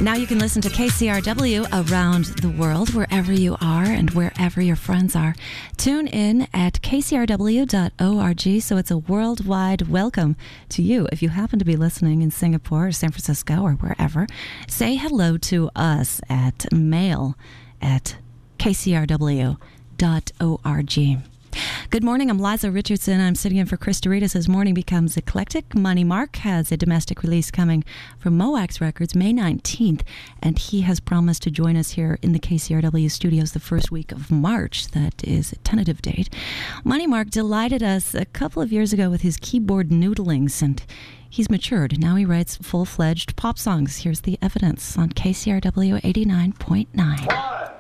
Now you can listen to KCRW around the world, wherever you are and wherever your friends are. Tune in at kcrw.org, so it's a worldwide welcome to you. If you happen to be listening in Singapore or San Francisco or wherever, say hello to us at mail@kcrw.org. Good morning, I'm Liza Richardson. I'm sitting in for Chris Doritas as morning becomes eclectic. Money Mark has a domestic release coming from Moax Records May 19th, and he has promised to join us here in the KCRW studios the first week of March. That is a tentative date. Money Mark delighted us a couple of years ago with his keyboard noodlings, and he's matured. Now he writes full-fledged pop songs. Here's the evidence on KCRW 89.9.